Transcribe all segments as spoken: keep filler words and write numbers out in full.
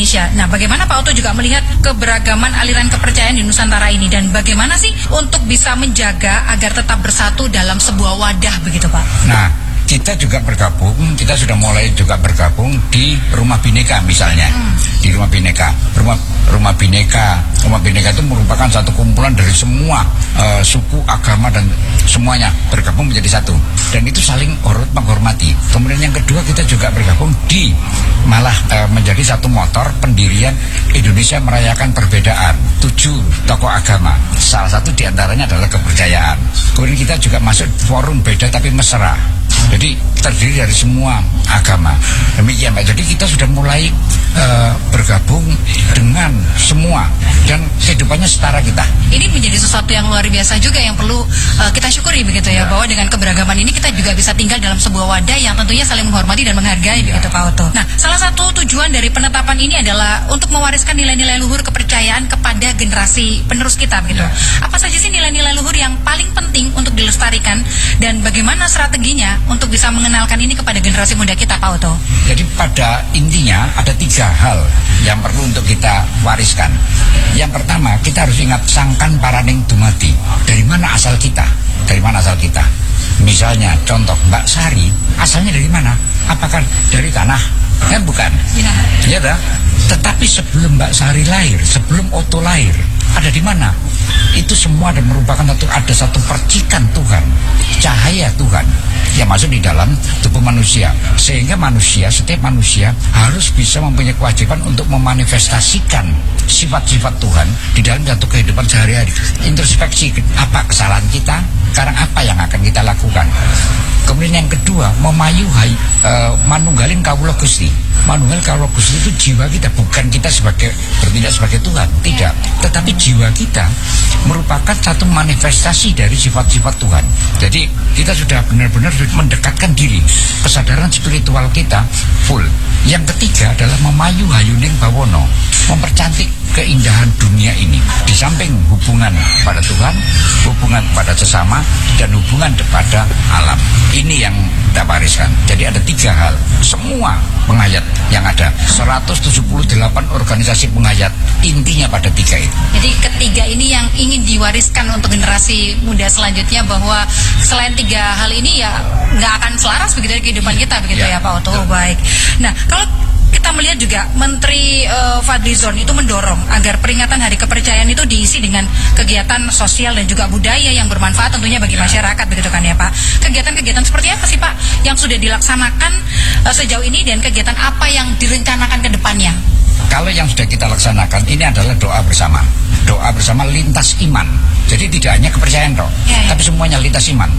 Indonesia. Nah, bagaimana Pak Oto juga melihat keberagaman aliran kepercayaan di Nusantara ini, dan bagaimana sih untuk bisa menjaga agar tetap bersatu dalam sebuah wadah begitu Pak? Nah, kita juga bergabung, kita sudah mulai juga bergabung di Rumah Bhinneka misalnya, hmm. di Rumah Bhinneka. Rumah Rumah Bhinneka, Rumah Bhinneka itu merupakan satu kumpulan dari semua uh, suku, agama dan semuanya bergabung menjadi satu. Dan itu saling hormat menghormati. Kemudian yang kedua, kita juga bergabung di malah uh, menjadi satu motor pendirian Indonesia Merayakan Perbedaan. Tujuh tokoh agama. Salah satu diantaranya adalah kepercayaan. Kemudian kita juga masuk forum beda tapi mesra. Jadi terdiri dari semua agama. Demikian Pak. Jadi kita sudah mulai uh, bergabung dengan semua dan kehidupannya setara kita. Ini menjadi sesuatu yang luar biasa juga yang perlu uh, kita syukuri begitu ya, ya, bahwa dengan keberagaman ini kita juga bisa tinggal dalam sebuah wadah yang tentunya saling menghormati dan menghargai, ya, begitu Pak Oto. Nah, salah satu tujuan dari penetapan ini adalah untuk mewariskan nilai-nilai luhur kepercayaan kepada generasi penerus kita begitu. Ya. Apa saja sih nilai-nilai luhur yang paling penting untuk dilestarikan dan bagaimana strateginya untuk bisa mengenalkan ini kepada generasi muda kita Pak Oto? Jadi pada intinya ada tiga hal yang perlu untuk kita wariskan. Yang pertama, kita harus ingat sangkan paraning dumadi. Dari mana asal kita? Dari mana asal kita? Misalnya contoh Mbak Sari, asalnya dari mana? Apakah dari tanah? Kan bukan. Iya. Iya dah. Tetapi sebelum Mbak Sari lahir, sebelum Oto lahir, ada di mana? Itu semua ada merupakan satu, ada satu percikan Tuhan, cahaya Tuhan yang masuk di dalam tubuh manusia, sehingga manusia, setiap manusia harus bisa mempunyai kewajiban untuk memanifestasikan sifat-sifat Tuhan di dalam satu kehidupan sehari-hari. Introspeksi, apa kesalahan kita, sekarang apa yang akan kita lakukan. Kemudian yang kedua, memayu hai, uh, manunggalin kawula Gusti. Manunggal kawula Gusti itu jiwa kita, bukan kita sebagai bertindak sebagai Tuhan, tidak. Tetapi jiwa kita merupakan satu manifestasi dari sifat-sifat Tuhan. Jadi kita sudah benar-benar mendekatkan diri, kesadaran spiritual kita full. Yang ketiga adalah memayu hayuning bawono, mempercantik keindahan dunia ini. Di samping hubungan pada Tuhan, hubungan pada sesama, dan hubungan kepada alam. Ini yang kita wariskan. Jadi ada tiga hal. Semua penghayat yang ada, seratus tujuh puluh delapan organisasi penghayat, intinya pada tiga itu. Jadi ketiga ini yang ingin diwariskan untuk generasi muda selanjutnya, bahwa selain tiga hal ini ya nggak akan selaras begitu dari kehidupan kita begitu ya, ya Pak Oto. Baik. Nah, kalau kita melihat juga Menteri uh, Fadlizon itu mendorong agar peringatan Hari Kepercayaan itu diisi dengan kegiatan sosial dan juga budaya yang bermanfaat tentunya bagi masyarakat begitu kan ya Pak. Kegiatan-kegiatan seperti apa sih Pak yang sudah dilaksanakan uh, sejauh ini, dan kegiatan apa yang direncanakan ke depannya? Kalau yang sudah kita laksanakan ini adalah doa bersama. Doa bersama lintas iman. Jadi tidak hanya kepercayaan toh, ya, ya. Tapi semuanya lintas iman.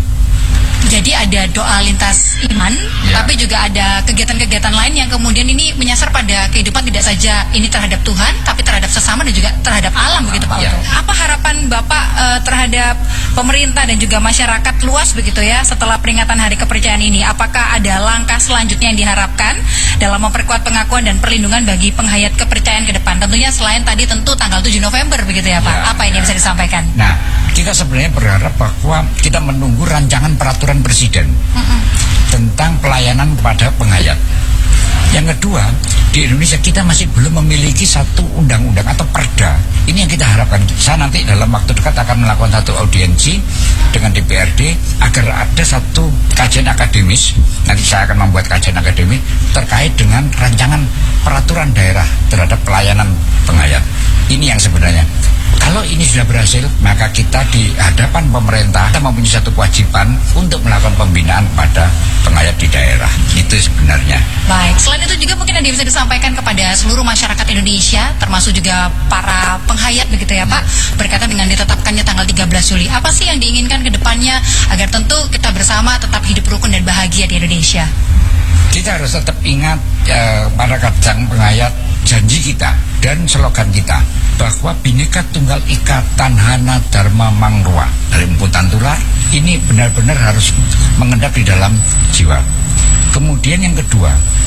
Jadi ada doa lintas iman, ya, tapi juga ada kegiatan-kegiatan lain yang kemudian ini menyasar pada kehidupan tidak saja ini terhadap Tuhan, tapi terhadap sesama dan juga terhadap alam begitu Pak Oto. Ya. Apa harapan Bapak uh, terhadap pemerintah dan juga masyarakat luas begitu ya setelah peringatan Hari Kepercayaan ini? Apakah ada langkah selanjutnya yang diharapkan dalam memperkuat pengakuan dan perlindungan bagi penghayat kepercayaan ke depan? Tentunya selain tadi tentu tanggal tujuh November begitu ya Pak. Ya. Apa ini yang bisa disampaikan? Nah, kita sebenarnya berharap bahwa kita menunggu rancangan peraturan Presiden uh-uh. tentang pelayanan kepada penghayat. Yang kedua, di Indonesia kita masih belum memiliki satu undang-undang atau perda. Ini yang kita harapkan. Saya nanti dalam waktu dekat akan melakukan satu audiensi dengan D P R D agar ada satu kajian akademis. Nanti saya akan membuat kajian akademis terkait dengan rancangan peraturan daerah terhadap pelayanan penghayat. Ini yang sebenarnya. Kalau ini sudah berhasil, maka kita di hadapan pemerintah kita mempunyai satu kewajiban untuk melakukan pembinaan pada penghayat di daerah. Itu sebenarnya. Baik, selain itu juga mungkin ada yang bisa disampaikan kepada seluruh masyarakat Indonesia, termasuk juga para penghayat begitu ya Pak, berkaitan dengan ditetapkannya tanggal tiga belas Juli. Apa sih yang diinginkan ke depannya agar tentu kita bersama tetap hidup rukun dan bahagia di Indonesia? Kita harus tetap ingat eh, para kadang penghayat, janji kita dan slogan kita bahwa Bhinneka Tunggal Ika Tanhana Dharma Mangrua dari Emputan Tular ini benar-benar harus mengendap di dalam jiwa. Kemudian yang kedua,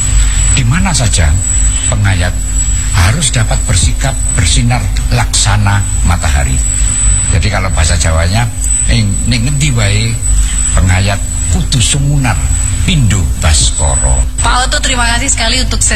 di mana saja penghayat harus dapat bersikap bersinar laksana matahari. Jadi kalau bahasa Jawanya ning ngendi wae penghayat kudu sumunar Pindo Baskoro. Pak Oto, terima kasih sekali untuk